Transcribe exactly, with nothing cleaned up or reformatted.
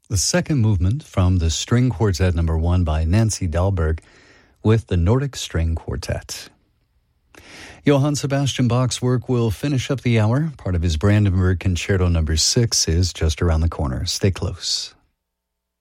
The second movement from the String Quartet number one by Nancy Dahlberg with the Nordic String Quartet. Johann Sebastian Bach's work will finish up the hour. Part of his Brandenburg Concerto number six is just around the corner. Stay close.